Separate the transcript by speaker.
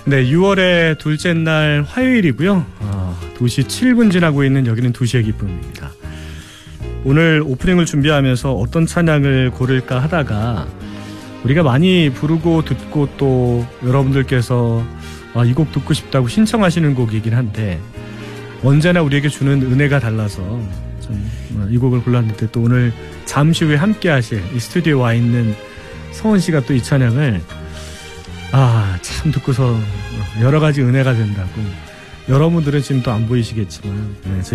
Speaker 1: 네, 6월의 둘째 날 화요일이고요. 2시 7분 지나고 있는 여기는 2시의 기쁨입니다. 오늘 오프닝을 준비하면서 어떤 찬양을 고를까 하다가 우리가 많이 부르고 듣고 또 여러분들께서 이 곡 듣고 싶다고 신청하시는 곡이긴 한데 언제나 우리에게 주는 은혜가 달라서 이 곡을 골랐는데 또 오늘 잠시 후에 함께 하실 이 스튜디오에 와 있는 서원 씨가 또 이 찬양을 참 듣고서 여러 가지 은혜가 된다고. 여러분들은 지금 또 안 보이시겠지만